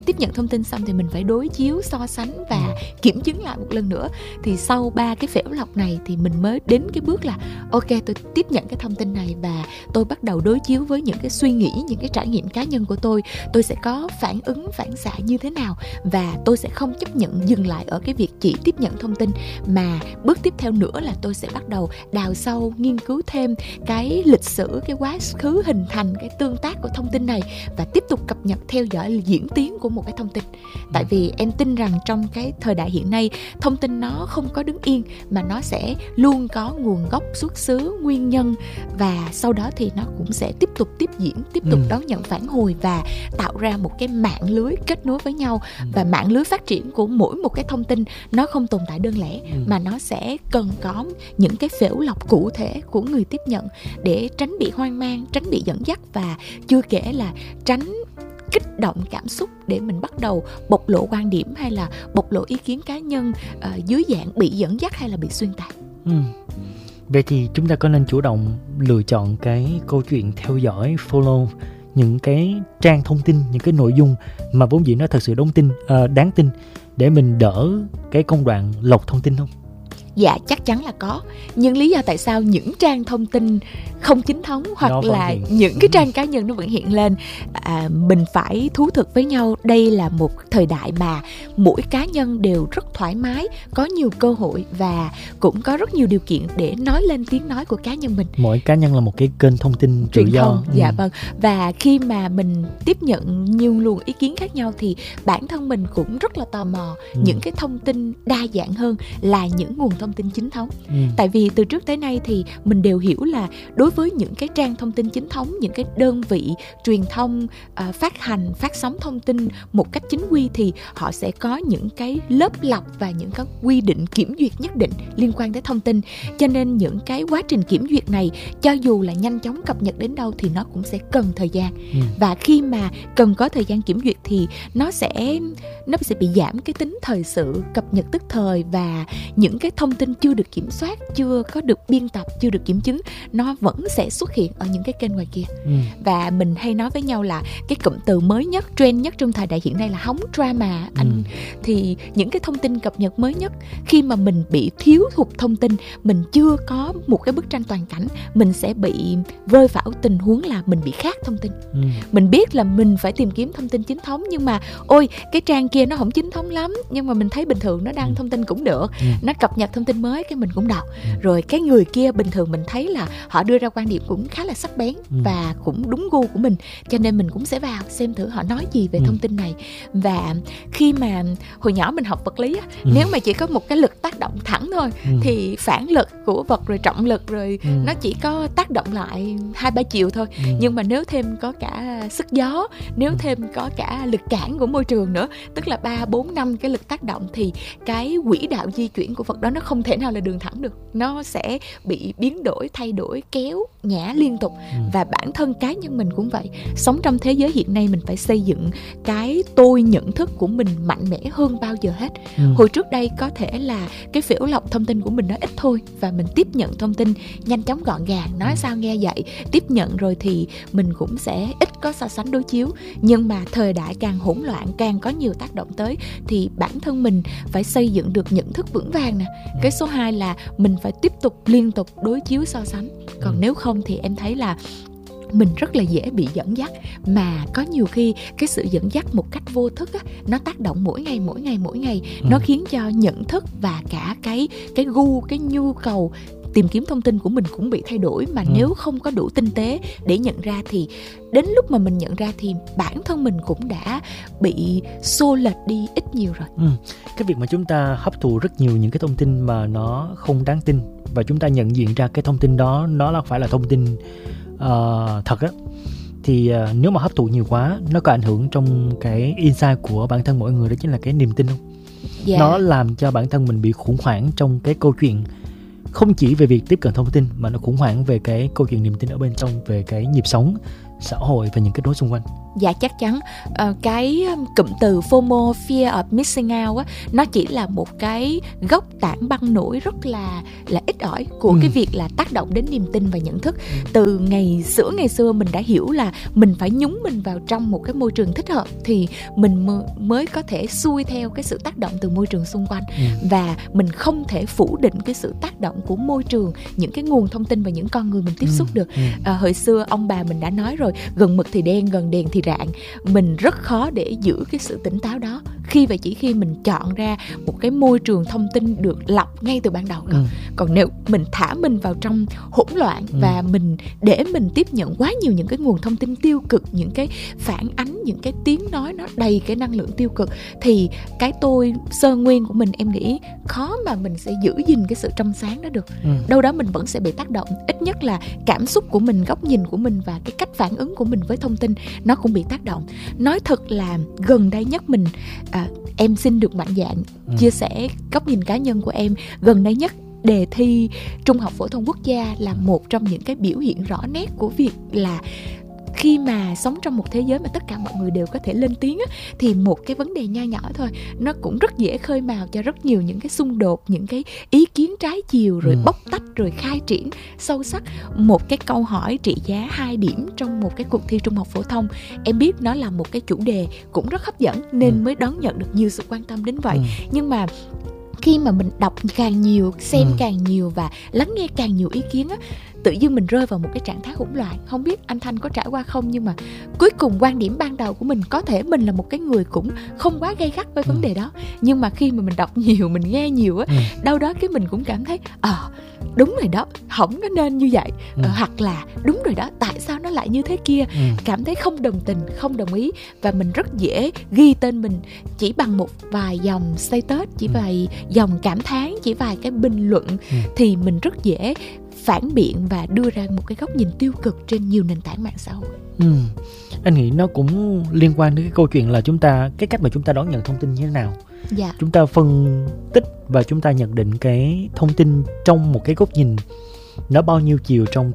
tiếp nhận thông tin xong thì mình phải đối chiếu, so sánh và kiểm chứng lại một lần nữa. Thì sau 3 cái phễu lọc này thì mình mới đến cái bước là ok, tôi tiếp nhận cái thông tin này và tôi bắt đầu đối chiếu với những cái suy nghĩ, những cái trải nghiệm cá nhân của tôi sẽ có phản ứng, phản xạ như thế nào, và tôi sẽ không chấp nhận dừng lại ở cái việc chỉ tiếp nhận thông tin, mà bước tiếp theo nữa là tôi sẽ bắt đầu đào sâu, nghiên cứu thêm cái lịch sử, cái quá khứ hình thành, cái tương tác của thông tin này, và tiếp tục cập nhật, theo dõi diễn tiến của một cái thông tin. Tại vì em tin rằng trong cái thời đại hiện nay, thông tin nó không có đứng yên, mà nó sẽ luôn có nguồn gốc, xuất xứ, nguyên nhân, và sau đó thì nó cũng sẽ tiếp tục tiếp diễn, tiếp tục đón nhận phản hồi và tạo ra một cái mạng lưới kết nối với nhau. Và mạng lưới phát triển của mỗi một cái thông tin nó không tồn tại đơn lẻ, mà nó sẽ cần có những cái phễu lọc cụ thể của người tiếp nhận để tránh bị hoang mang, tránh bị dẫn dắt, và chưa kể là tránh kích động cảm xúc để mình bắt đầu bộc lộ quan điểm hay là bộc lộ ý kiến cá nhân dưới dạng bị dẫn dắt hay là bị xuyên tạc. Vậy thì chúng ta có nên chủ động lựa chọn cái câu chuyện, theo dõi, follow những cái trang thông tin, những cái nội dung mà vốn dĩ nó thật sự đáng tin để mình đỡ cái công đoạn lọc thông tin không? Dạ, chắc chắn là có. Nhưng lý do tại sao những trang thông tin không chính thống hoặc là những cái trang cá nhân nó vẫn hiện lên, mình phải thú thực với nhau, đây là một thời đại mà mỗi cá nhân đều rất thoải mái, có nhiều cơ hội và cũng có rất nhiều điều kiện để nói lên tiếng nói của cá nhân mình. Mỗi cá nhân là một cái kênh thông tin tự do. Dạ vâng. Và khi mà mình tiếp nhận nhiều luồng ý kiến khác nhau thì bản thân mình cũng rất là tò mò những cái thông tin đa dạng hơn là những nguồn thông tin chính thống. Tại vì từ trước tới nay thì mình đều hiểu là đối với những cái trang thông tin chính thống, những cái đơn vị truyền thông phát hành, phát sóng thông tin một cách chính quy thì họ sẽ có những cái lớp lọc và những cái quy định kiểm duyệt nhất định liên quan tới thông tin. Cho nên những cái quá trình kiểm duyệt này, cho dù là nhanh chóng cập nhật đến đâu thì nó cũng sẽ cần thời gian. Và khi mà cần có thời gian kiểm duyệt thì nó sẽ bị giảm cái tính thời sự, cập nhật tức thời, và những cái thông tin chưa được kiểm soát, chưa có được biên tập, chưa được kiểm chứng, nó vẫn sẽ xuất hiện ở những cái kênh ngoài kia. Và mình hay nói với nhau là cái cụm từ mới nhất, trend nhất trong thời đại hiện nay là hóng drama anh. Thì những cái thông tin cập nhật mới nhất, khi mà mình bị thiếu hụt thông tin, mình chưa có một cái bức tranh toàn cảnh, mình sẽ bị rơi vào tình huống là mình bị khát thông tin. Mình biết là mình phải tìm kiếm thông tin chính thống, nhưng mà ôi, cái trang kia nó không chính thống lắm, nhưng mà mình thấy bình thường nó đăng thông tin cũng được, nó cập nhật thông tin mới, cái mình cũng đọc. Rồi cái người kia bình thường mình thấy là họ đưa ra quan điểm cũng khá là sắc bén và cũng đúng gu của mình, cho nên mình cũng sẽ vào xem thử họ nói gì về thông tin này. Và khi mà hồi nhỏ mình học vật lý á, nếu mà chỉ có một cái lực tác động thẳng thôi thì phản lực của vật rồi trọng lực rồi nó chỉ có tác động lại 2-3 chiều thôi. Nhưng mà nếu thêm có cả sức gió, nếu thêm có cả lực cản của môi trường nữa, tức là 3-4-5 cái lực tác động, thì cái quỹ đạo di chuyển của vật đó nó không thể nào là đường thẳng được, nó sẽ bị biến đổi, thay đổi, kéo nhả liên tục. Và bản thân cá nhân mình cũng vậy. Sống trong thế giới hiện nay, mình phải xây dựng cái tôi nhận thức của mình mạnh mẽ hơn bao giờ hết. Hồi trước đây có thể là cái phễu lọc thông tin của mình nó ít thôi, và mình tiếp nhận thông tin nhanh chóng gọn gàng, nói sao nghe vậy, tiếp nhận rồi thì mình cũng sẽ ít có so sánh đối chiếu. Nhưng mà thời đại càng hỗn loạn, càng có nhiều tác động tới, thì bản thân mình phải xây dựng được nhận thức vững vàng nè. Cái số 2 là mình phải tiếp tục liên tục đối chiếu, so sánh. Còn nếu không thì em thấy là mình rất là dễ bị dẫn dắt, mà có nhiều khi cái sự dẫn dắt một cách vô thức á, nó tác động mỗi ngày, nó khiến cho nhận thức và cả cái gu, cái nhu cầu tìm kiếm thông tin của mình cũng bị thay đổi. Mà nếu không có đủ tinh tế để nhận ra thì đến lúc mà mình nhận ra thì bản thân mình cũng đã bị xô lệch đi ít nhiều rồi. Cái việc mà chúng ta hấp thụ rất nhiều những cái thông tin mà nó không đáng tin, và chúng ta nhận diện ra cái thông tin đó nó là phải là thông tin thật á, thì nếu mà hấp thụ nhiều quá, nó có ảnh hưởng trong cái insight của bản thân mỗi người, đó chính là cái niềm tin không? Nó làm cho bản thân mình bị khủng hoảng trong cái câu chuyện, không chỉ về việc tiếp cận thông tin, mà nó khủng hoảng về cái câu chuyện niềm tin ở bên trong, về cái nhịp sống, xã hội và những kết nối xung quanh. Dạ chắc chắn. Cái cụm từ FOMO, Fear of Missing Out á, nó chỉ là một cái gốc tảng băng nổi rất là ít ỏi của cái việc là tác động đến niềm tin và nhận thức. Từ ngày xưa mình đã hiểu là mình phải nhúng mình vào trong một cái môi trường thích hợp thì mình mới có thể xuôi theo cái sự tác động từ môi trường xung quanh. Và mình không thể phủ định cái sự tác động của môi trường, những cái nguồn thông tin và những con người mình tiếp xúc được. Hồi xưa ông bà mình đã nói rồi, gần mực thì đen, gần đèn thì rạng. Mình rất khó để giữ cái sự tỉnh táo đó chỉ khi mình chọn ra một cái môi trường thông tin được lọc ngay từ ban đầu. Còn nếu mình thả mình vào trong hỗn loạn và mình để mình tiếp nhận quá nhiều những cái nguồn thông tin tiêu cực, những cái phản ánh, những cái tiếng nói nó đầy cái năng lượng tiêu cực, thì cái tôi sơ nguyên của mình, em nghĩ khó mà mình sẽ giữ gìn cái sự trong sáng đó được. Đâu đó mình vẫn sẽ bị tác động, ít nhất là cảm xúc của mình, góc nhìn của mình và cái cách phản ứng của mình với thông tin nó cũng bị tác động. Nói thật là gần đây nhất em xin được mạnh dạn chia sẻ góc nhìn cá nhân của em. Gần đây nhất, đề thi Trung học phổ thông quốc gia là một trong những cái biểu hiện rõ nét của việc là khi mà sống trong một thế giới mà tất cả mọi người đều có thể lên tiếng á, thì một cái vấn đề nho nhỏ thôi nó cũng rất dễ khơi mào cho rất nhiều những cái xung đột, những cái ý kiến trái chiều, rồi bóc tách, rồi khai triển sâu sắc. Một cái câu hỏi trị giá 2 điểm trong một cái cuộc thi trung học phổ thông, em biết nó là một cái chủ đề cũng rất hấp dẫn nên mới đón nhận được nhiều sự quan tâm đến vậy. Nhưng mà khi mà mình đọc càng nhiều, xem càng nhiều và lắng nghe càng nhiều ý kiến á, tự dưng mình rơi vào một cái trạng thái hỗn loạn. Không biết anh Thanh có trải qua không, nhưng mà cuối cùng quan điểm ban đầu của mình, có thể mình là một cái người cũng không quá gay gắt với vấn đề đó, nhưng mà khi mà mình đọc nhiều, mình nghe nhiều á, đâu đó cái mình cũng cảm thấy đúng rồi đó, không có nên như vậy, hoặc là đúng rồi đó, tại sao nó lại như thế kia. Cảm thấy không đồng tình, không đồng ý, và mình rất dễ ghi tên mình chỉ bằng một vài dòng status, chỉ vài dòng cảm thán, chỉ vài cái bình luận, thì mình rất dễ phản biện và đưa ra một cái góc nhìn tiêu cực trên nhiều nền tảng mạng xã hội. Anh nghĩ nó cũng liên quan đến cái câu chuyện là cái cách mà chúng ta đón nhận thông tin như thế nào. Dạ. Chúng ta phân tích và chúng ta nhận định cái thông tin trong một cái góc nhìn nó bao nhiêu chiều trong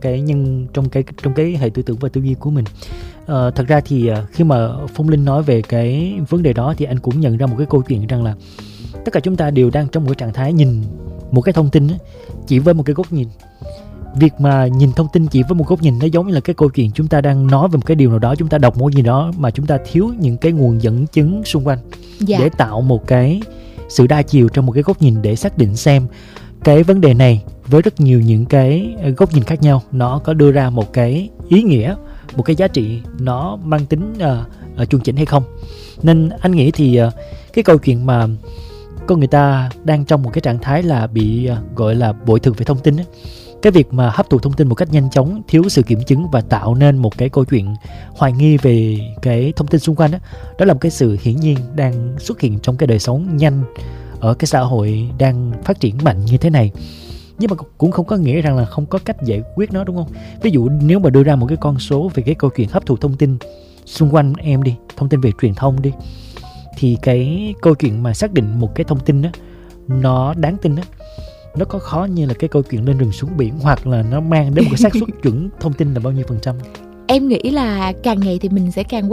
cái hệ tư tưởng và tư duy của mình. Thật ra thì khi mà Phong Linh nói về cái vấn đề đó thì anh cũng nhận ra một cái câu chuyện rằng là tất cả chúng ta đều đang trong một cái trạng thái nhìn một cái thông tin chỉ với một cái góc nhìn. Việc mà nhìn thông tin chỉ với một góc nhìn nó giống như là cái câu chuyện chúng ta đang nói về một cái điều nào đó, chúng ta đọc một gì đó mà chúng ta thiếu những cái nguồn dẫn chứng xung quanh để tạo một cái sự đa chiều trong một cái góc nhìn để xác định xem cái vấn đề này với rất nhiều những cái góc nhìn khác nhau nó có đưa ra một cái ý nghĩa, một cái giá trị nó mang tính chuẩn chỉnh hay không. Nên anh nghĩ thì cái câu chuyện mà con người ta đang trong một cái trạng thái là bị gọi là bội thực về thông tin ấy. Cái việc mà hấp thụ thông tin một cách nhanh chóng, thiếu sự kiểm chứng và tạo nên một cái câu chuyện hoài nghi về cái thông tin xung quanh đó là một cái sự hiển nhiên đang xuất hiện trong cái đời sống nhanh ở cái xã hội đang phát triển mạnh như thế này. Nhưng mà cũng không có nghĩa rằng là không có cách giải quyết nó, đúng không? Ví dụ nếu mà đưa ra một cái con số về cái câu chuyện hấp thụ thông tin xung quanh em đi, thông tin về truyền thông đi, thì cái câu chuyện mà xác định một cái thông tin đó nó đáng tin đó, nó có khó như là cái câu chuyện lên rừng xuống biển, hoặc là nó mang đến một cái xác suất chuẩn thông tin là bao nhiêu %? Em nghĩ là càng ngày thì mình sẽ càng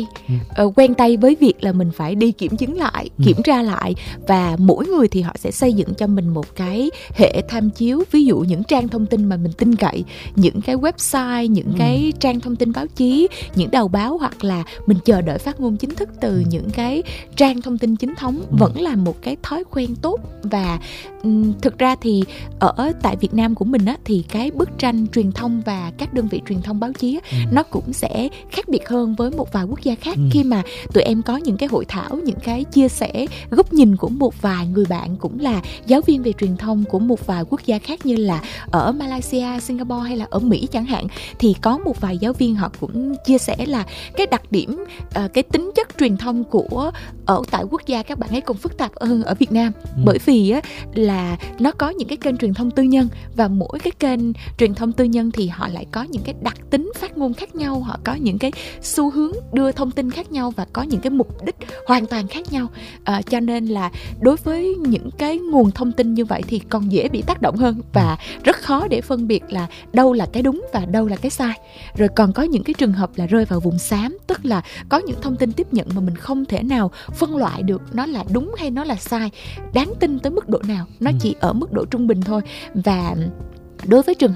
quen tay với việc là mình phải đi kiểm chứng lại, kiểm tra lại, và mỗi người thì họ sẽ xây dựng cho mình một cái hệ tham chiếu. Ví dụ những trang thông tin mà mình tin cậy, những cái website, những cái trang thông tin báo chí, những đầu báo, hoặc là mình chờ đợi phát ngôn chính thức từ những cái trang thông tin chính thống, vẫn là một cái thói quen tốt. Và thực ra thì ở tại Việt Nam của mình thì cái bức tranh truyền thông và các đơn vị truyền thông báo chí nó cũng sẽ khác biệt hơn với một vài quốc gia khác. Khi mà tụi em có những cái hội thảo, những cái chia sẻ góc nhìn của một vài người bạn cũng là giáo viên về truyền thông của một vài quốc gia khác, như là ở Malaysia, Singapore hay là ở Mỹ chẳng hạn, thì có một vài giáo viên họ cũng chia sẻ là cái đặc điểm, cái tính chất truyền thông của ở tại quốc gia các bạn ấy còn phức tạp hơn ở Việt Nam. Bởi vì là nó có những cái kênh truyền thông tư nhân, và mỗi cái kênh truyền thông tư nhân thì họ lại có những cái đặc tính phát ngôn ngôn khác nhau, họ có những cái xu hướng đưa thông tin khác nhau và có những cái mục đích hoàn toàn khác nhau. Cho nên là đối với những cái nguồn thông tin như vậy thì còn dễ bị tác động hơn, và rất khó để phân biệt là đâu là cái đúng và đâu là cái sai. Rồi còn có những cái trường hợp là rơi vào vùng xám, tức là có những thông tin tiếp nhận mà mình không thể nào phân loại được nó là đúng hay nó là sai, đáng tin tới mức độ nào, nó chỉ ở mức độ trung bình thôi. Và đối với trường